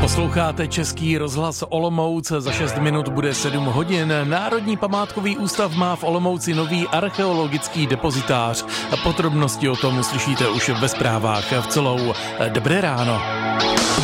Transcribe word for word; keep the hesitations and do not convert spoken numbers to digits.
Posloucháte Český rozhlas Olomouc, za šest minut bude sedm hodin. Národní památkový ústav má v Olomouci nový archeologický depozitář. Podrobnosti o tom uslyšíte už ve zprávách v Celou. Dobré ráno.